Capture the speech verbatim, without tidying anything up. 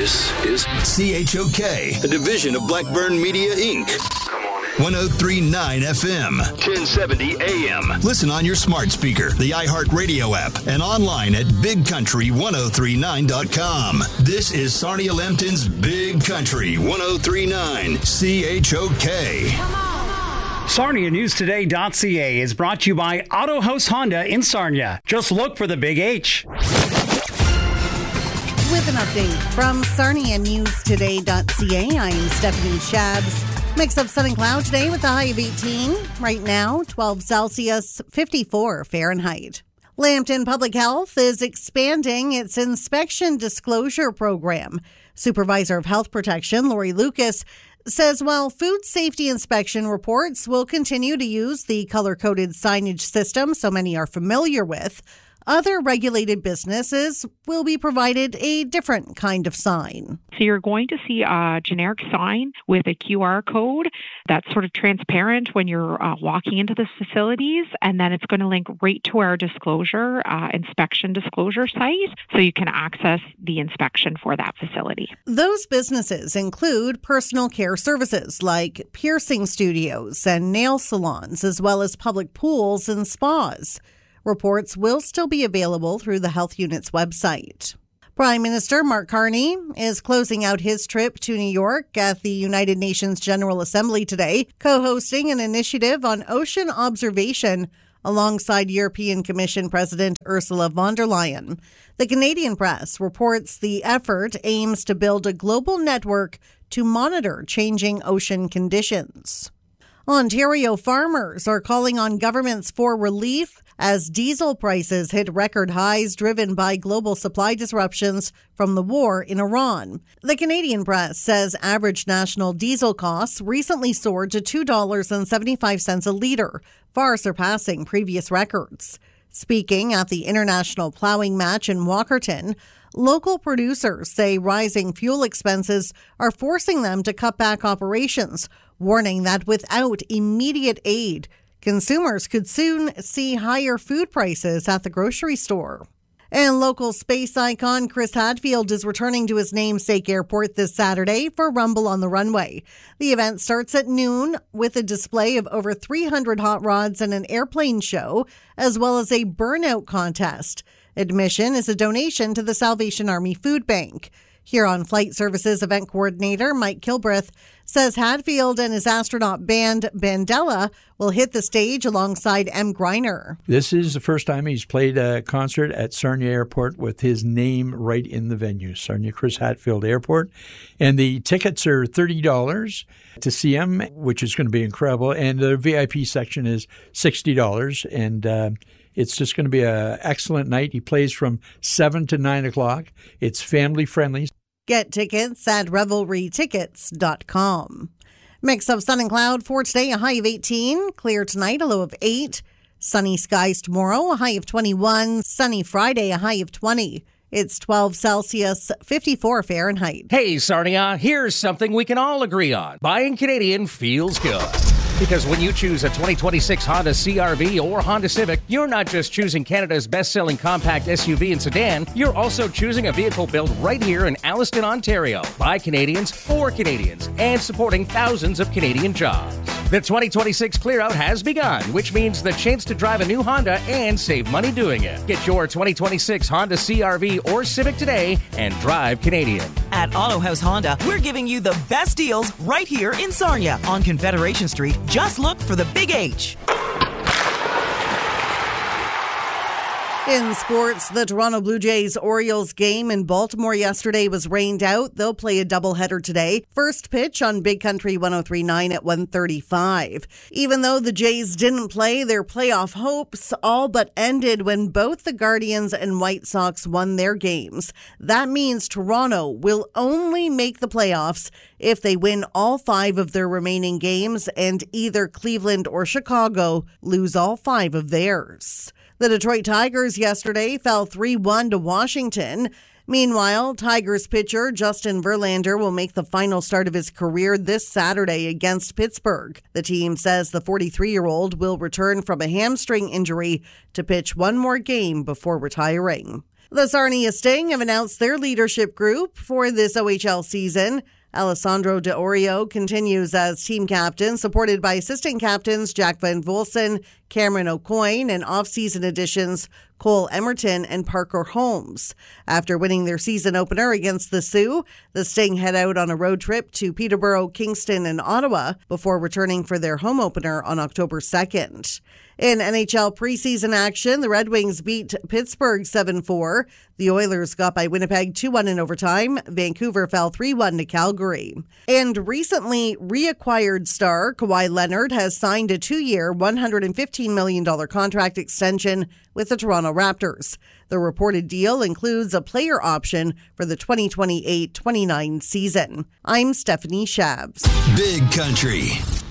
This is C H O K, a division of Blackburn Media, Incorporated. one oh three point nine F M, ten seventy A M. Listen on your smart speaker, the iHeartRadio app, and online at big country ten thirty-nine dot com. This is Sarnia Lambton's Big Country ten thirty-nine C H O K. Come on. Sarnia News Today dot C A is brought to you by Auto House Honda in Sarnia. Just look for the Big H. With an update from Sarnia News Today dot C A, I'm Stephanie Shabs. Mix of sun and cloud today with a high of eighteen. Right now, twelve Celsius, fifty-four Fahrenheit. Lambton Public Health is expanding its inspection disclosure program. Supervisor of Health Protection, Lori Lucas, says while food safety inspection reports will continue to use the color-coded signage system so many are familiar with, other regulated businesses will be provided a different kind of sign. So you're going to see a generic sign with a Q R code that's sort of transparent when you're uh, walking into the facilities, and then it's going to link right to our disclosure, uh, inspection disclosure site, so you can access the inspection for that facility. Those businesses include personal care services like piercing studios and nail salons, as well as public pools and spas. Reports will still be available through the health unit's website. Prime Minister Mark Carney is closing out his trip to New York at the United Nations General Assembly today, co-hosting an initiative on ocean observation alongside European Commission President Ursula von der Leyen. The Canadian press reports the effort aims to build a global network to monitor changing ocean conditions. Ontario farmers are calling on governments for relief as diesel prices hit record highs driven by global supply disruptions from the war in Iran. The Canadian press says average national diesel costs recently soared to two dollars and seventy-five cents a litre, far surpassing previous records. Speaking at the International Plowing Match in Walkerton, local producers say rising fuel expenses are forcing them to cut back operations, warning that without immediate aid, consumers could soon see higher food prices at the grocery store. And local space icon Chris Hadfield is returning to his namesake airport this Saturday for Rumble on the Runway. The event starts at noon with a display of over three hundred hot rods and an airplane show, as well as a burnout contest. Admission is a donation to the Salvation Army Food Bank. Huron Flight Services event coordinator Mike Kilbreth says Hadfield and his astronaut band Bandella will hit the stage alongside M. Greiner. This is the first time he's played a concert at Sarnia Airport with his name right in the venue, Sarnia Chris Hadfield Airport. And the tickets are thirty dollars to see him, which is going to be incredible. And the V I P section is sixty dollars. And uh, it's just going to be an excellent night. He plays from seven to nine o'clock. It's family friendly. Get tickets at revelry tickets dot com. Mix of sun and cloud for today, a high of eighteen. Clear tonight, a low of eight. Sunny skies tomorrow, a high of twenty-one. Sunny Friday, a high of twenty. It's twelve Celsius, fifty-four Fahrenheit. Hey, Sarnia, here's something we can all agree on. Buying Canadian feels good. Because when you choose a twenty twenty-six Honda C R V or Honda Civic, you're not just choosing Canada's best-selling compact S U V and sedan, you're also choosing a vehicle built right here in Alliston, Ontario, by Canadians, for Canadians, and supporting thousands of Canadian jobs. The twenty twenty-six clear-out has begun, which means the chance to drive a new Honda and save money doing it. Get your twenty twenty-six Honda C R V or Civic today and drive Canadian. At Auto House Honda, we're giving you the best deals right here in Sarnia on Confederation Street. Just look for the Big H. In sports, the Toronto Blue Jays-Orioles game in Baltimore yesterday was rained out. They'll play a doubleheader today. First pitch on Big Country ten thirty-nine at one thirty-five. Even though the Jays didn't play, their playoff hopes all but ended when both the Guardians and White Sox won their games. That means Toronto will only make the playoffs if they win all five of their remaining games and either Cleveland or Chicago lose all five of theirs. The Detroit Tigers yesterday fell three one to Washington. Meanwhile, Tigers pitcher Justin Verlander will make the final start of his career this Saturday against Pittsburgh. The team says the forty-three-year-old will return from a hamstring injury to pitch one more game before retiring. The Sarnia Sting have announced their leadership group for this O H L season. Alessandro De Orio continues as team captain, supported by assistant captains Jack Van Volsen, Cameron O'Coin, and off-season additions Cole Emerton and Parker Holmes. After winning their season opener against the Sioux, the Sting head out on a road trip to Peterborough, Kingston, and Ottawa before returning for their home opener on October second. In N H L preseason action, the Red Wings beat Pittsburgh seven four. The Oilers got by Winnipeg two one in overtime. Vancouver fell three one to Calgary. And recently reacquired star Kawhi Leonard has signed a two-year, one hundred fifteen million dollars contract extension with the Toronto Raptors. The reported deal includes a player option for the twenty twenty-eight twenty-nine season. I'm Stephanie Shabs. Big Country.